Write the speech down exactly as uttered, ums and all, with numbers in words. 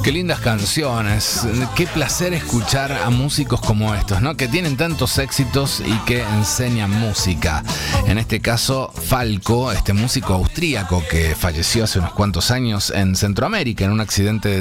Qué lindas canciones, qué placer escuchar a músicos como estos, ¿no? Que tienen tantos éxitos y que enseñan música. En este caso, Falco, este músico austríaco que falleció hace unos cuantos años en Centroamérica en un accidente de